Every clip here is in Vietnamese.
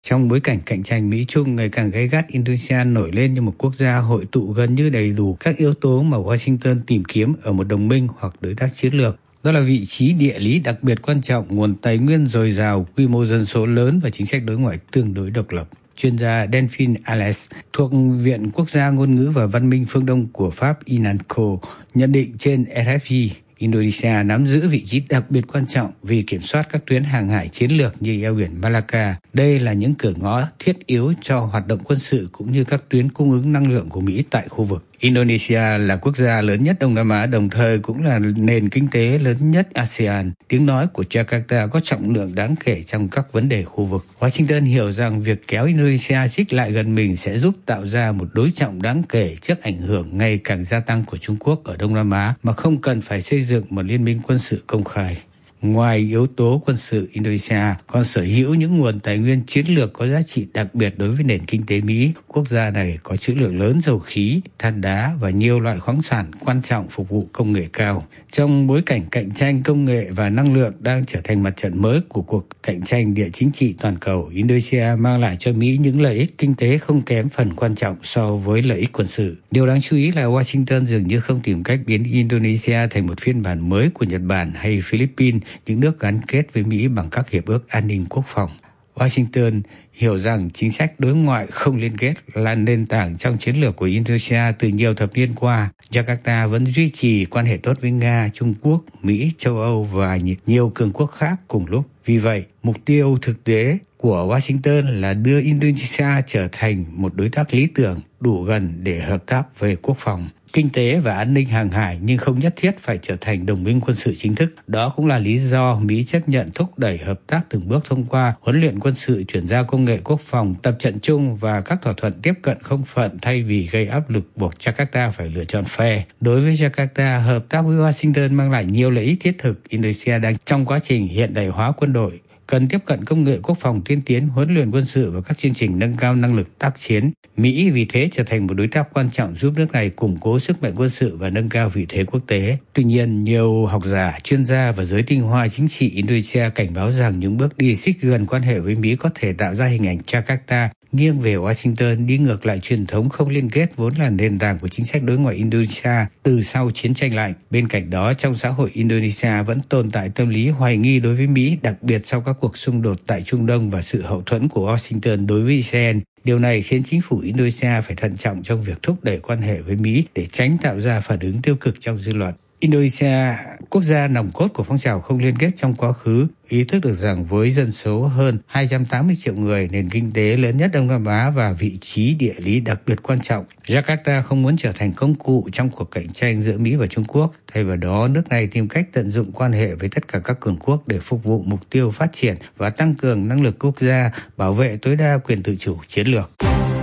Trong bối cảnh cạnh tranh Mỹ-Trung ngày càng gay gắt, Indonesia nổi lên như một quốc gia hội tụ gần như đầy đủ các yếu tố mà Washington tìm kiếm ở một đồng minh hoặc đối tác chiến lược. Đó là vị trí địa lý đặc biệt quan trọng, nguồn tài nguyên dồi dào, quy mô dân số lớn và chính sách đối ngoại tương đối độc lập. Chuyên gia Delphine Ales thuộc Viện Quốc gia Ngôn ngữ và Văn minh phương Đông của Pháp INANCO nhận định trên RFI, Indonesia nắm giữ vị trí đặc biệt quan trọng vì kiểm soát các tuyến hàng hải chiến lược như eo biển Malacca. Đây là những cửa ngõ thiết yếu cho hoạt động quân sự cũng như các tuyến cung ứng năng lượng của Mỹ tại khu vực. Indonesia là quốc gia lớn nhất Đông Nam Á, đồng thời cũng là nền kinh tế lớn nhất ASEAN. Tiếng nói của Jakarta có trọng lượng đáng kể trong các vấn đề khu vực. Washington hiểu rằng việc kéo Indonesia xích lại gần mình sẽ giúp tạo ra một đối trọng đáng kể trước ảnh hưởng ngày càng gia tăng của Trung Quốc ở Đông Nam Á mà không cần phải xây dựng một liên minh quân sự công khai. Ngoài yếu tố quân sự, Indonesia còn sở hữu những nguồn tài nguyên chiến lược có giá trị đặc biệt đối với nền kinh tế Mỹ. Quốc gia này có trữ lượng lớn dầu khí, than đá và nhiều loại khoáng sản quan trọng phục vụ công nghệ cao. Trong bối cảnh cạnh tranh công nghệ và năng lượng đang trở thành mặt trận mới của cuộc cạnh tranh địa chính trị toàn cầu, Indonesia mang lại cho Mỹ những lợi ích kinh tế không kém phần quan trọng so với lợi ích quân sự. Điều đáng chú ý là Washington dường như không tìm cách biến Indonesia thành một phiên bản mới của Nhật Bản hay Philippines, những nước gắn kết với Mỹ bằng các hiệp ước an ninh quốc phòng. Washington hiểu rằng chính sách đối ngoại không liên kết là nền tảng trong chiến lược của Indonesia từ nhiều thập niên qua. Jakarta vẫn duy trì quan hệ tốt với Nga, Trung Quốc, Mỹ, châu Âu và nhiều cường quốc khác cùng lúc. Vì vậy, mục tiêu thực tế của Washington là đưa Indonesia trở thành một đối tác lý tưởng đủ gần để hợp tác về quốc phòng, kinh tế và an ninh hàng hải, nhưng không nhất thiết phải trở thành đồng minh quân sự chính thức. Đó cũng là lý do Mỹ chấp nhận thúc đẩy hợp tác từng bước thông qua huấn luyện quân sự, chuyển giao công nghệ quốc phòng, tập trận chung và các thỏa thuận tiếp cận không phận thay vì gây áp lực buộc Jakarta phải lựa chọn phe. Đối với Jakarta, hợp tác với Washington mang lại nhiều lợi ích thiết thực. Indonesia đang trong quá trình hiện đại hóa quân đội, cần tiếp cận công nghệ quốc phòng tiên tiến, huấn luyện quân sự và các chương trình nâng cao năng lực tác chiến. Mỹ vì thế trở thành một đối tác quan trọng giúp nước này củng cố sức mạnh quân sự và nâng cao vị thế quốc tế. Tuy nhiên, nhiều học giả, chuyên gia và giới tinh hoa chính trị Indonesia cảnh báo rằng những bước đi xích gần quan hệ với Mỹ có thể tạo ra hình ảnh Jakarta nghiêng về Washington, đi ngược lại truyền thống không liên kết vốn là nền tảng của chính sách đối ngoại Indonesia từ sau chiến tranh lạnh. Bên cạnh đó, trong xã hội Indonesia vẫn tồn tại tâm lý hoài nghi đối với Mỹ, đặc biệt sau các cuộc xung đột tại Trung Đông và sự hậu thuẫn của Washington đối với Israel. Điều này khiến chính phủ Indonesia phải thận trọng trong việc thúc đẩy quan hệ với Mỹ để tránh tạo ra phản ứng tiêu cực trong dư luận. Indonesia, quốc gia nòng cốt của phong trào không liên kết trong quá khứ, ý thức được rằng với dân số hơn 280 triệu người, nền kinh tế lớn nhất Đông Nam Á và vị trí địa lý đặc biệt quan trọng, Jakarta không muốn trở thành công cụ trong cuộc cạnh tranh giữa Mỹ và Trung Quốc. Thay vào đó, nước này tìm cách tận dụng quan hệ với tất cả các cường quốc để phục vụ mục tiêu phát triển và tăng cường năng lực quốc gia, bảo vệ tối đa quyền tự chủ chiến lược.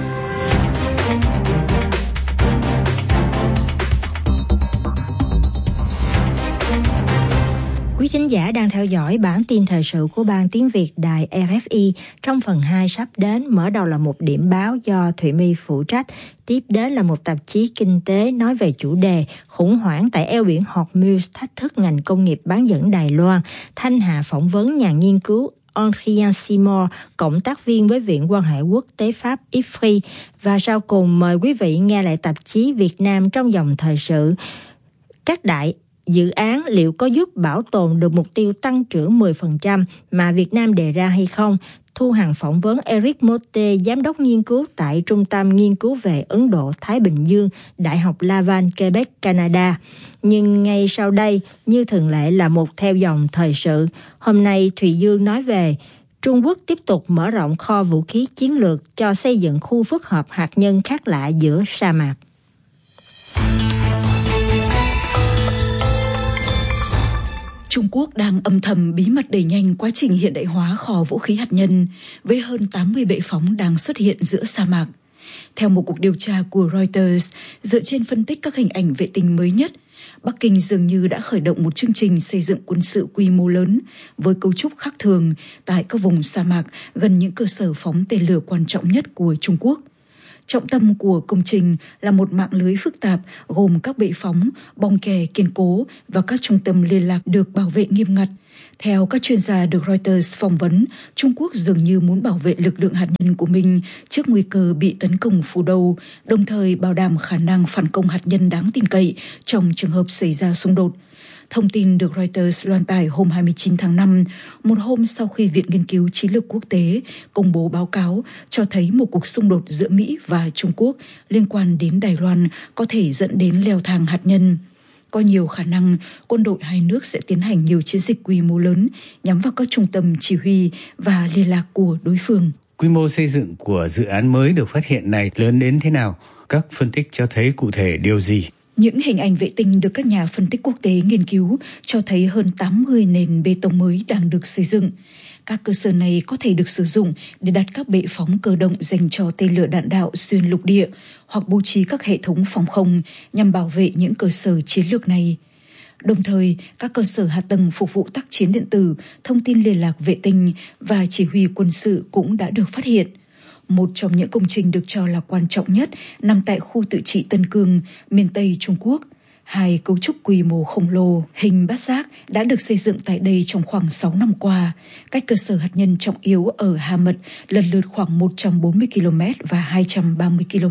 Quý thính giả đang theo dõi bản tin thời sự của Ban Tiếng Việt Đài RFI. Trong phần 2 sắp đến, mở đầu là một điểm báo do Thụy My phụ trách. Tiếp đến là một tạp chí kinh tế nói về chủ đề khủng hoảng tại eo biển Hormuz thách thức ngành công nghiệp bán dẫn Đài Loan. Thanh Hà phỏng vấn nhà nghiên cứu Adrien Simon, cộng tác viên với Viện quan hệ quốc tế Pháp IFRI. Và sau cùng mời quý vị nghe lại tạp chí Việt Nam trong dòng thời sự. Các đại dự án liệu có giúp bảo tồn được mục tiêu tăng trưởng 10% mà Việt Nam đề ra hay không? Thu Hằng phỏng vấn Eric Motte, giám đốc nghiên cứu tại Trung tâm Nghiên cứu về Ấn Độ-Thái Bình Dương, Đại học Laval, Quebec, Canada. Nhưng ngay sau đây, như thường lệ là một theo dòng thời sự. Hôm nay Thùy Dương nói về Trung Quốc tiếp tục mở rộng kho vũ khí chiến lược cho xây dựng khu phức hợp hạt nhân khác lạ giữa sa mạc. Trung Quốc đang âm thầm bí mật đẩy nhanh quá trình hiện đại hóa kho vũ khí hạt nhân với hơn 80 bệ phóng đang xuất hiện giữa sa mạc. Theo một cuộc điều tra của Reuters, dựa trên phân tích các hình ảnh vệ tinh mới nhất, Bắc Kinh dường như đã khởi động một chương trình xây dựng quân sự quy mô lớn với cấu trúc khác thường tại các vùng sa mạc gần những cơ sở phóng tên lửa quan trọng nhất của Trung Quốc. Trọng tâm của công trình là một mạng lưới phức tạp gồm các bệ phóng, bong kè kiên cố và các trung tâm liên lạc được bảo vệ nghiêm ngặt. Theo các chuyên gia được Reuters phỏng vấn, Trung Quốc dường như muốn bảo vệ lực lượng hạt nhân của mình trước nguy cơ bị tấn công phủ đầu, đồng thời bảo đảm khả năng phản công hạt nhân đáng tin cậy trong trường hợp xảy ra xung đột. Thông tin được Reuters loan tải hôm 29 tháng 5, một hôm sau khi Viện Nghiên cứu Chiến lược Quốc tế công bố báo cáo cho thấy một cuộc xung đột giữa Mỹ và Trung Quốc liên quan đến Đài Loan có thể dẫn đến leo thang hạt nhân. Có nhiều khả năng quân đội hai nước sẽ tiến hành nhiều chiến dịch quy mô lớn nhắm vào các trung tâm chỉ huy và liên lạc của đối phương. Quy mô xây dựng của dự án mới được phát hiện này lớn đến thế nào? Các phân tích cho thấy cụ thể điều gì? Những hình ảnh vệ tinh được các nhà phân tích quốc tế nghiên cứu cho thấy hơn 80 nền bê tông mới đang được xây dựng. Các cơ sở này có thể được sử dụng để đặt các bệ phóng cơ động dành cho tên lửa đạn đạo xuyên lục địa hoặc bố trí các hệ thống phòng không nhằm bảo vệ những cơ sở chiến lược này. Đồng thời, các cơ sở hạ tầng phục vụ tác chiến điện tử, thông tin liên lạc vệ tinh và chỉ huy quân sự cũng đã được phát hiện. Một trong những công trình được cho là quan trọng nhất nằm tại khu tự trị Tân Cương, miền Tây Trung Quốc. 2 cấu trúc quy mô khổng lồ hình bát giác đã được xây dựng tại đây trong khoảng 6 năm qua, cách cơ sở hạt nhân trọng yếu ở Hà Mật lần lượt khoảng 140 km và 230 km.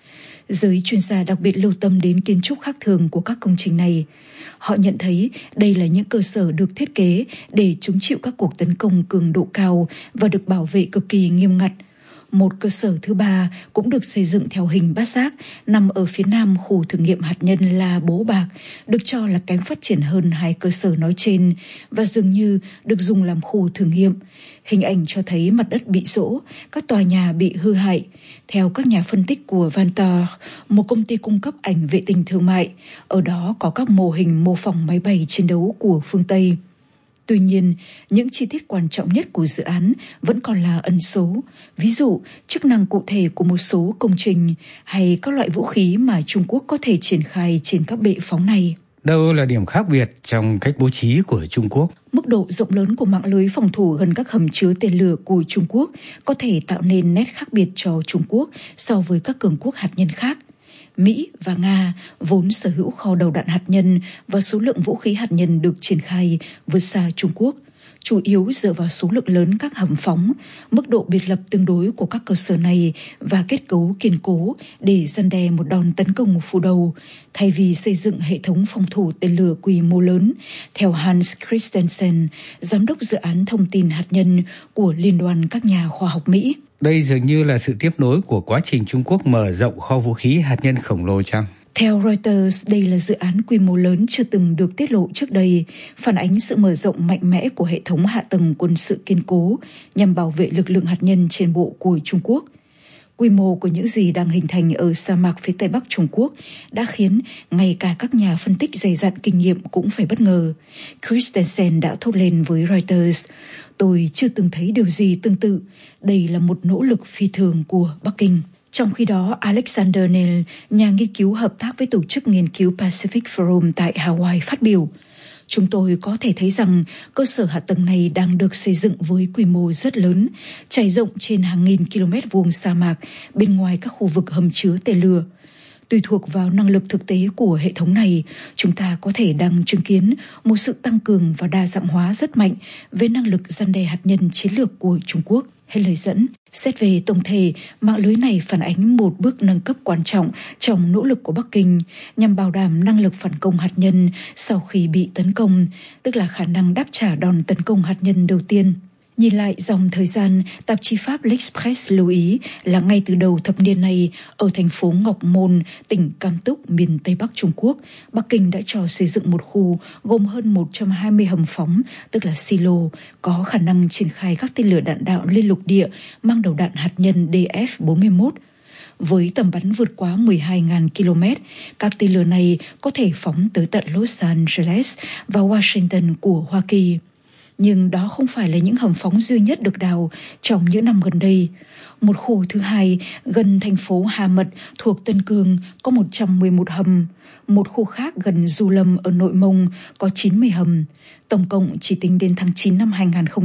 Giới chuyên gia đặc biệt lưu tâm đến kiến trúc khác thường của các công trình này. Họ nhận thấy đây là những cơ sở được thiết kế để chống chịu các cuộc tấn công cường độ cao và được bảo vệ cực kỳ nghiêm ngặt. Một cơ sở thứ ba cũng được xây dựng theo hình bát giác, nằm ở phía nam khu thử nghiệm hạt nhân La Bố Bạc, được cho là kém phát triển hơn 2 cơ sở nói trên và dường như được dùng làm khu thử nghiệm. Hình ảnh cho thấy mặt đất bị rỗ, các tòa nhà bị hư hại. Theo các nhà phân tích của Vantor, một công ty cung cấp ảnh vệ tinh thương mại, ở đó có các mô hình mô phỏng máy bay chiến đấu của phương Tây. Tuy nhiên, những chi tiết quan trọng nhất của dự án vẫn còn là ẩn số, ví dụ chức năng cụ thể của một số công trình hay các loại vũ khí mà Trung Quốc có thể triển khai trên các bệ phóng này. Đâu là điểm khác biệt trong cách bố trí của Trung Quốc? Mức độ rộng lớn của mạng lưới phòng thủ gần các hầm chứa tên lửa của Trung Quốc có thể tạo nên nét khác biệt cho Trung Quốc so với các cường quốc hạt nhân khác. Mỹ và Nga vốn sở hữu kho đầu đạn hạt nhân và số lượng vũ khí hạt nhân được triển khai vượt xa Trung Quốc, chủ yếu dựa vào số lượng lớn các hầm phóng, mức độ biệt lập tương đối của các cơ sở này và kết cấu kiên cố để răn đe một đòn tấn công phủ đầu, thay vì xây dựng hệ thống phòng thủ tên lửa quy mô lớn, theo Hans Christensen, giám đốc dự án thông tin hạt nhân của Liên đoàn các nhà khoa học Mỹ. Đây dường như là sự tiếp nối của quá trình Trung Quốc mở rộng kho vũ khí hạt nhân khổng lồ chăng? Theo Reuters, đây là dự án quy mô lớn chưa từng được tiết lộ trước đây, phản ánh sự mở rộng mạnh mẽ của hệ thống hạ tầng quân sự kiên cố nhằm bảo vệ lực lượng hạt nhân trên bộ của Trung Quốc. Quy mô của những gì đang hình thành ở sa mạc phía Tây Bắc Trung Quốc đã khiến ngay cả các nhà phân tích dày dặn kinh nghiệm cũng phải bất ngờ. Christensen đã thốt lên với Reuters, "Tôi chưa từng thấy điều gì tương tự. Đây là một nỗ lực phi thường của Bắc Kinh." Trong khi đó, Alexander Neil, nhà nghiên cứu hợp tác với tổ chức nghiên cứu Pacific Forum tại Hawaii phát biểu, "Chúng tôi có thể thấy rằng cơ sở hạ tầng này đang được xây dựng với quy mô rất lớn, trải rộng trên hàng nghìn km vuông sa mạc bên ngoài các khu vực hầm chứa tên lửa. Tùy thuộc vào năng lực thực tế của hệ thống này, chúng ta có thể đang chứng kiến một sự tăng cường và đa dạng hóa rất mạnh về năng lực răn đe hạt nhân chiến lược của Trung Quốc." Hết lời dẫn, xét về tổng thể, mạng lưới này phản ánh một bước nâng cấp quan trọng trong nỗ lực của Bắc Kinh nhằm bảo đảm năng lực phản công hạt nhân sau khi bị tấn công, tức là khả năng đáp trả đòn tấn công hạt nhân đầu tiên. Nhìn lại dòng thời gian, tạp chí Pháp L'Express lưu ý là ngay từ đầu thập niên này, ở thành phố Ngọc Môn, tỉnh Cam Túc, miền Tây Bắc Trung Quốc, Bắc Kinh đã cho xây dựng một khu gồm hơn 120 hầm phóng, tức là silo, có khả năng triển khai các tên lửa đạn đạo liên lục địa mang đầu đạn hạt nhân DF-41. Với tầm bắn vượt quá 12.000 km, các tên lửa này có thể phóng tới tận Los Angeles và Washington của Hoa Kỳ. Nhưng đó không phải là những hầm phóng duy nhất được đào trong những năm gần đây. Một khu thứ hai gần thành phố Hà Mật thuộc Tân Cương có 111 hầm. Một khu khác gần Du Lâm ở Nội Mông có 90 hầm. Tổng cộng chỉ tính đến tháng 9 năm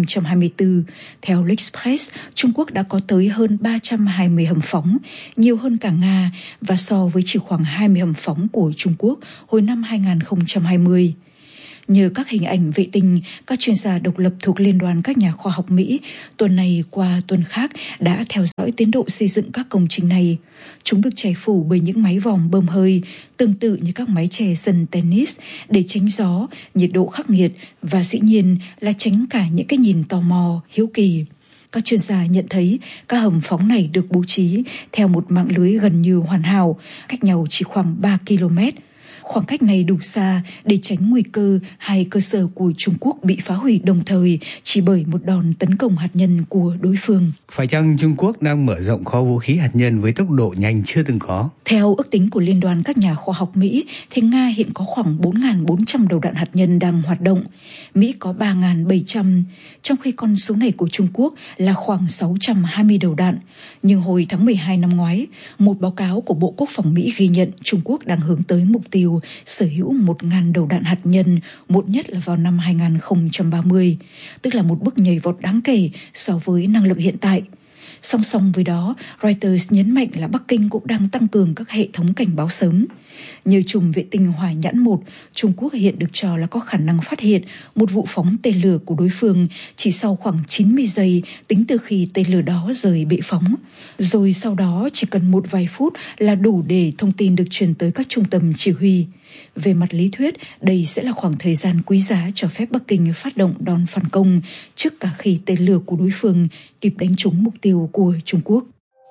2024, theo L'Express, Trung Quốc đã có tới hơn 320 hầm phóng, nhiều hơn cả Nga và so với chỉ khoảng 20 hầm phóng của Trung Quốc hồi năm 2020. Nhờ các hình ảnh vệ tinh, các chuyên gia độc lập thuộc Liên đoàn các nhà khoa học Mỹ tuần này qua tuần khác đã theo dõi tiến độ xây dựng các công trình này. Chúng được che phủ bởi những máy vòm bơm hơi, tương tự như các mái chè sân tennis để tránh gió, nhiệt độ khắc nghiệt và dĩ nhiên là tránh cả những cái nhìn tò mò, hiếu kỳ. Các chuyên gia nhận thấy các hầm phóng này được bố trí theo một mạng lưới gần như hoàn hảo, cách nhau chỉ khoảng 3 km. Khoảng cách này đủ xa để tránh nguy cơ hai cơ sở của Trung Quốc bị phá hủy đồng thời chỉ bởi một đòn tấn công hạt nhân của đối phương. Phải chăng Trung Quốc đang mở rộng kho vũ khí hạt nhân với tốc độ nhanh chưa từng có? Theo ước tính của Liên đoàn các nhà khoa học Mỹ, thì Nga hiện có khoảng 4.400 đầu đạn hạt nhân đang hoạt động. Mỹ có 3.700, trong khi con số này của Trung Quốc là khoảng 620 đầu đạn. Nhưng hồi tháng 12 năm ngoái, một báo cáo của Bộ Quốc phòng Mỹ ghi nhận Trung Quốc đang hướng tới mục tiêu sở hữu 1.000 đầu đạn hạt nhân, muộn nhất là vào năm 2030, tức là một bước nhảy vọt đáng kể so với năng lực hiện tại. Song song với đó, Reuters nhấn mạnh là Bắc Kinh cũng đang tăng cường các hệ thống cảnh báo sớm. Nhờ chùm vệ tinh Hỏa Nhãn 1, Trung Quốc hiện được cho là có khả năng phát hiện một vụ phóng tên lửa của đối phương chỉ sau khoảng 90 giây tính từ khi tên lửa đó rời bệ phóng. Rồi sau đó chỉ cần một vài phút là đủ để thông tin được truyền tới các trung tâm chỉ huy. Về mặt lý thuyết, đây sẽ là khoảng thời gian quý giá cho phép Bắc Kinh phát động đòn phản công trước cả khi tên lửa của đối phương kịp đánh trúng mục tiêu của Trung Quốc.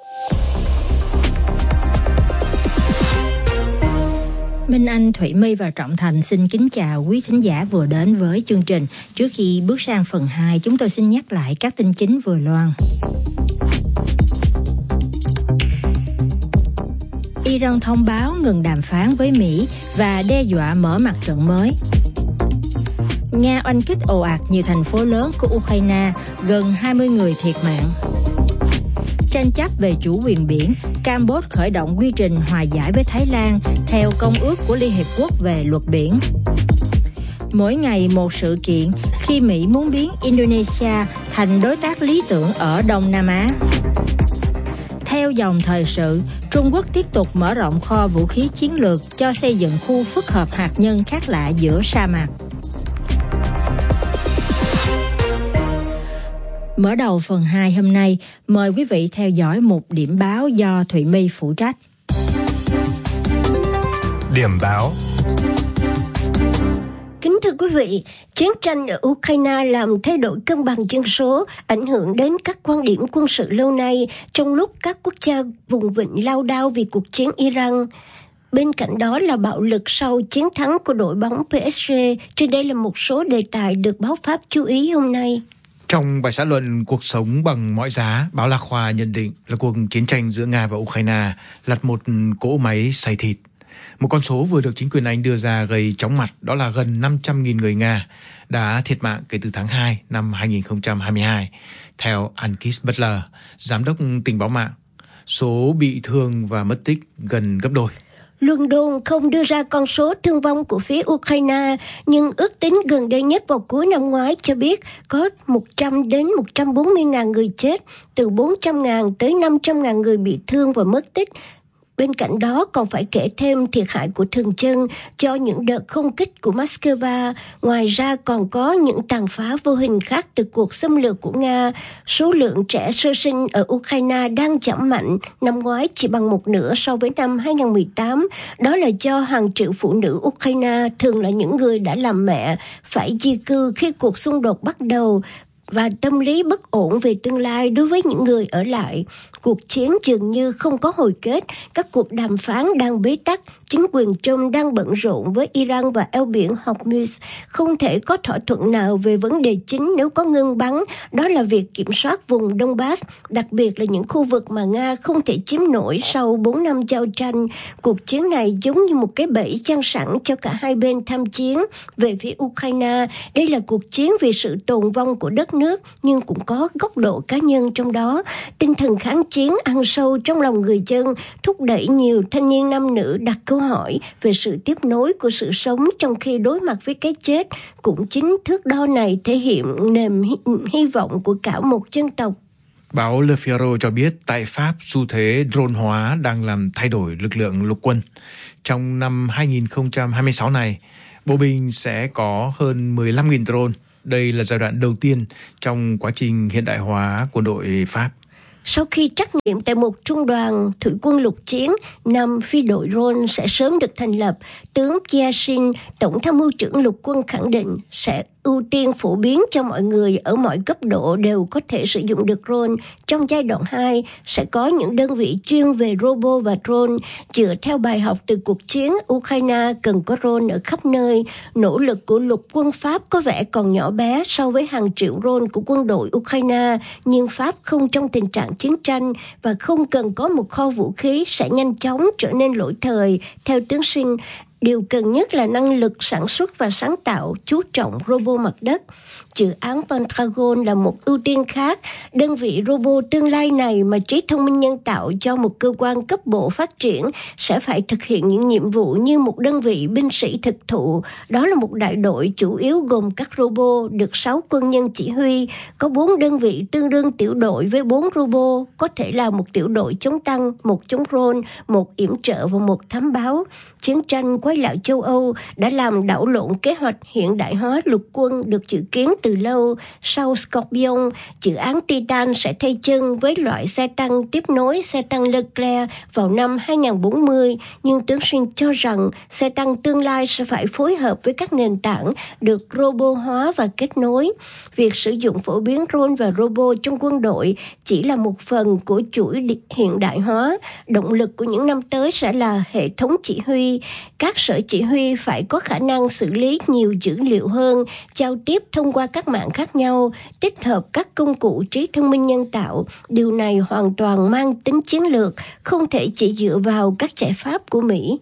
Minh Anh, Thủy My và Trọng Thành xin kính chào quý thính giả vừa đến với chương trình. Trước khi bước sang phần 2, chúng tôi xin nhắc lại các tin chính vừa loan. Iran thông báo ngừng đàm phán với Mỹ và đe dọa mở mặt trận mới. Nga oanh kích ồ ạt nhiều thành phố lớn của Ukraine, gần 20 người thiệt mạng. Tranh chấp về chủ quyền biển, Campuchia khởi động quy trình hòa giải với Thái Lan theo Công ước của Liên Hiệp Quốc về luật biển. Mỗi ngày một sự kiện khi Mỹ muốn biến Indonesia thành đối tác lý tưởng ở Đông Nam Á. Theo dòng thời sự, Trung Quốc tiếp tục mở rộng kho vũ khí chiến lược cho xây dựng khu phức hợp hạt nhân khác lạ giữa sa mạc. Mở đầu phần 2 hôm nay, mời quý vị theo dõi một điểm báo do Thủy My phụ trách. Điểm báo. Kính thưa quý vị, chiến tranh ở Ukraine làm thay đổi cân bằng dân số, ảnh hưởng đến các quan điểm quân sự lâu nay trong lúc các quốc gia vùng vịnh lao đao vì cuộc chiến Iran. Bên cạnh đó là bạo lực sau chiến thắng của đội bóng PSG. Trên đây là một số đề tài được báo Pháp chú ý hôm nay. Trong bài xã luận Cuộc sống bằng mọi giá, báo La Khoa nhận định là cuộc chiến tranh giữa Nga và Ukraine lật một cỗ máy xay thịt. Một con số vừa được chính quyền Anh đưa ra gây chóng mặt, đó là gần 500.000 người Nga đã thiệt mạng kể từ tháng 2 năm 2022. Theo Ankis Butler, giám đốc tình báo mạng, số bị thương và mất tích gần gấp đôi. London không đưa ra con số thương vong của phía Ukraine, nhưng ước tính gần đây nhất vào cuối năm ngoái cho biết có 100 đến 140.000 người chết, từ 400.000 tới 500.000 người bị thương và mất tích. Bên cạnh đó còn phải kể thêm thiệt hại của thường dân do những đợt không kích của Moscow. Ngoài ra còn có những tàn phá vô hình khác từ cuộc xâm lược của Nga. Số lượng trẻ sơ sinh ở Ukraine đang giảm mạnh, năm ngoái chỉ bằng một nửa so với năm 2018. Đó là do hàng triệu phụ nữ Ukraine, thường là những người đã làm mẹ, phải di cư khi cuộc xung đột bắt đầu, và tâm lý bất ổn về tương lai đối với những người ở lại. Cuộc chiến dường như không có hồi kết, các cuộc đàm phán đang bế tắc, chính quyền Trump đang bận rộn với Iran và eo biển Hormuz. Không thể có thỏa thuận nào về vấn đề chính nếu có ngưng bắn, đó là việc kiểm soát vùng Donbass, đặc biệt là những khu vực mà Nga không thể chiếm nổi sau 4 năm giao tranh. Cuộc chiến này giống như một cái bẫy chăn sẵn cho cả hai bên tham chiến. Về phía Ukraine, đây là cuộc chiến vì sự tồn vong của đất nước, nhưng cũng có góc độ cá nhân trong đó. Tinh thần kháng chiến ăn sâu trong lòng người dân, thúc đẩy nhiều thanh niên nam nữ đặt câu hỏi về sự tiếp nối của sự sống trong khi đối mặt với cái chết. Cũng chính thước đo này thể hiện niềm hy vọng của cả một dân tộc. Báo Le Figaro cho biết tại Pháp, xu thế drone hóa đang làm thay đổi lực lượng lục quân. Trong năm 2026 này, Bộ binh sẽ có hơn 15.000 drone. Đây là giai đoạn đầu tiên trong quá trình hiện đại hóa quân đội Pháp. Sau khi trắc nghiệm tại một trung đoàn thủy quân lục chiến, 5 phi đội drone sẽ sớm được thành lập. Tướng Kiashin, Tổng tham mưu trưởng lục quân khẳng định sẽ ưu tiên phổ biến cho mọi người ở mọi cấp độ đều có thể sử dụng được drone. Trong giai đoạn 2, sẽ có những đơn vị chuyên về robot và drone. Dựa theo bài học từ cuộc chiến, Ukraine cần có drone ở khắp nơi. Nỗ lực của lục quân Pháp có vẻ còn nhỏ bé so với hàng triệu drone của quân đội Ukraine, nhưng Pháp không trong tình trạng chiến tranh và không cần có một kho vũ khí sẽ nhanh chóng trở nên lỗi thời. Theo tướng Sinh, điều cần nhất là năng lực sản xuất và sáng tạo, chú trọng robot mặt đất. Dự án Pendragon là một ưu tiên khác. Đơn vị robot tương lai này mà trí thông minh nhân tạo cho một cơ quan cấp bộ phát triển sẽ phải thực hiện những nhiệm vụ như một đơn vị binh sĩ thực thụ. Đó là một đại đội chủ yếu gồm các robot, được 6 quân nhân chỉ huy. Có 4 đơn vị tương đương tiểu đội với 4 robot, có thể là một tiểu đội chống tăng, một chống drone, một yểm trợ và một thám báo. Chiến tranh quay lại châu Âu đã làm đảo lộn kế hoạch hiện đại hóa lục quân được dự kiến từ lâu. Sau Scorpion, dự án Titan sẽ thay chân với loại xe tăng tiếp nối xe tăng Leclerc vào năm 2040, nhưng tướng Sinh cho rằng xe tăng tương lai sẽ phải phối hợp với các nền tảng được robot hóa và kết nối. Việc sử dụng phổ biến drone và robot trong quân đội chỉ là một phần của chuỗi hiện đại hóa. Động lực của những năm tới sẽ là hệ thống chỉ huy. Các sở chỉ huy phải có khả năng xử lý nhiều dữ liệu hơn, giao tiếp thông qua các mạng khác nhau, tích hợp các công cụ trí thông minh nhân tạo. Điều này hoàn toàn mang tính chiến lược, không thể chỉ dựa vào các giải pháp của Mỹ.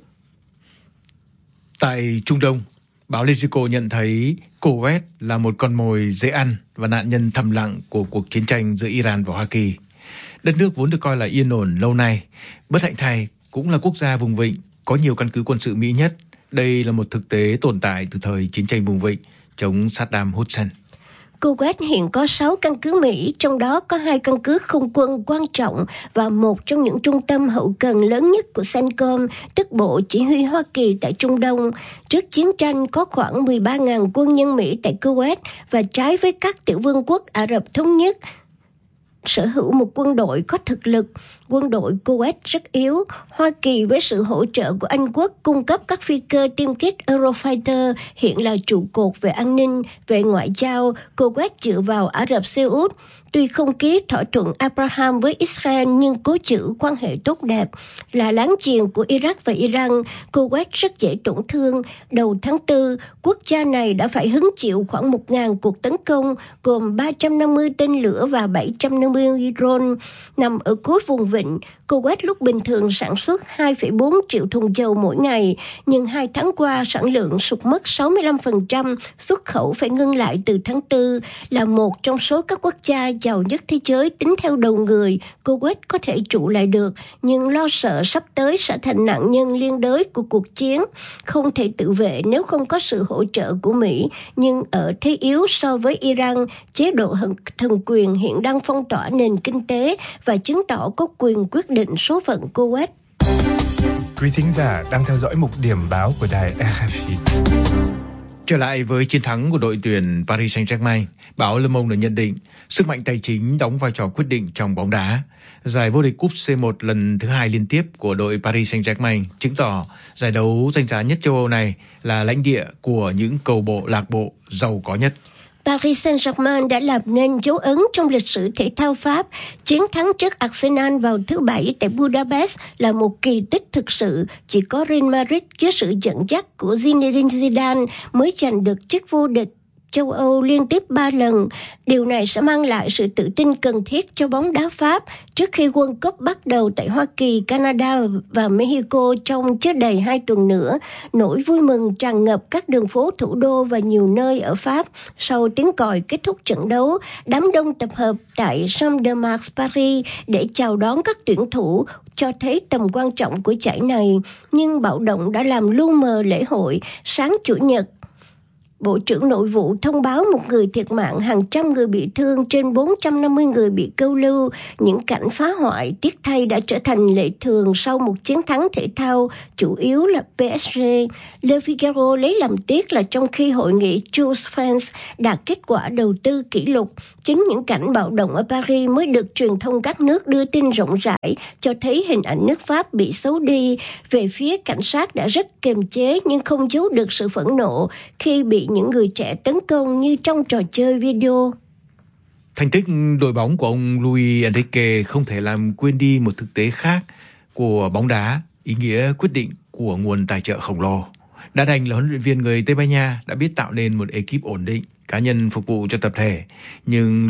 Tại Trung Đông, báo Lezico nhận thấy Kuwait là một con mồi dễ ăn và nạn nhân thầm lặng của cuộc chiến tranh giữa Iran và Hoa Kỳ. Đất nước vốn được coi là yên ổn lâu nay, bất hạnh thay cũng là quốc gia vùng vịnh có nhiều căn cứ quân sự Mỹ nhất. Đây là một thực tế tồn tại từ thời chiến tranh vùng vịnh chống Saddam Hussein. Kuwait hiện có 6 căn cứ Mỹ, trong đó có 2 căn cứ không quân quan trọng và một trong những trung tâm hậu cần lớn nhất của CENTCOM, tức Bộ Chỉ huy Hoa Kỳ tại Trung Đông. Trước chiến tranh có khoảng 13.000 quân nhân Mỹ tại Kuwait và trái với các tiểu vương quốc Ả Rập Thống Nhất, sở hữu một quân đội có thực lực. Quân đội Kuwait rất yếu. Hoa Kỳ với sự hỗ trợ của Anh Quốc cung cấp các phi cơ tiêm kích Eurofighter hiện là trụ cột về an ninh, về ngoại giao. Kuwait dựa vào Ả Rập Xê Út. Tuy không ký thỏa thuận Abraham với Israel nhưng cố giữ quan hệ tốt đẹp. Là láng giềng của Iraq và Iran, Kuwait rất dễ tổn thương. Đầu tháng 4, quốc gia này đã phải hứng chịu khoảng 1.000 cuộc tấn công, gồm 350 tên lửa và 750 drone. Nằm ở cuối vùng vịnh, Kuwait lúc bình thường sản xuất 2,4 triệu thùng dầu mỗi ngày, nhưng 2 tháng qua sản lượng sụt mất 65%, xuất khẩu phải ngưng lại từ tháng 4. Là một trong số các quốc gia giàu nhất thế giới tính theo đầu người, Kuwait có thể trụ lại được, nhưng lo sợ sắp tới sẽ thành nạn nhân liên đới của cuộc chiến. Không thể tự vệ nếu không có sự hỗ trợ của Mỹ, nhưng ở thế yếu so với Iran, chế độ thần quyền hiện đang phong tỏa nền kinh tế và chứng tỏ có quyền quyết định số phận Kuwait. Quý thính giả đang theo dõi mục điểm báo của đài RFI. Trở lại với chiến thắng của đội tuyển Paris Saint-Germain, báo Le Monde nhận định sức mạnh tài chính đóng vai trò quyết định trong bóng đá. Giải vô địch cúp C1 lần thứ 2 liên tiếp của đội Paris Saint-Germain chứng tỏ giải đấu danh giá nhất châu Âu này là lãnh địa của những câu lạc bộ giàu có nhất. Paris Saint-Germain đã làm nên dấu ấn trong lịch sử thể thao Pháp. Chiến thắng trước Arsenal vào thứ Bảy tại Budapest là một kỳ tích thực sự. Chỉ có Real Madrid dưới sự dẫn dắt của Zinedine Zidane mới giành được chức vô địch châu Âu liên tiếp 3 lần. Điều này sẽ mang lại sự tự tin cần thiết cho bóng đá Pháp trước khi World Cup bắt đầu tại Hoa Kỳ, Canada và Mexico trong chưa đầy 2 tuần nữa. Nỗi vui mừng tràn ngập các đường phố thủ đô và nhiều nơi ở Pháp. Sau tiếng còi kết thúc trận đấu, đám đông tập hợp tại Champ de Mars, Paris để chào đón các tuyển thủ, cho thấy tầm quan trọng của giải này. Nhưng bạo động đã làm lu mờ lễ hội. Sáng Chủ nhật, Bộ trưởng Nội vụ thông báo 1 người thiệt mạng, hàng trăm người bị thương, trên 450 người bị câu lưu. Những cảnh phá hoại tiếc thay đã trở thành lệ thường sau một chiến thắng thể thao, chủ yếu là PSG. Le Figaro lấy làm tiếc là trong khi hội nghị Jules France đạt kết quả đầu tư kỷ lục, chính những cảnh bạo động ở Paris mới được truyền thông các nước đưa tin rộng rãi, cho thấy hình ảnh nước Pháp bị xấu đi. Về phía cảnh sát đã rất kiềm chế nhưng không giấu được sự phẫn nộ khi bị những người trẻ tấn công như trong trò chơi video. Thành tích đội bóng của ông Luis Enrique không thể làm quên đi một thực tế khác của bóng đá, ý nghĩa quyết định của nguồn tài trợ khổng lồ. Đã đành là huấn luyện viên người Tây Ban Nha đã biết tạo nên một ekip ổn định, cá nhân phục vụ cho tập thể, nhưng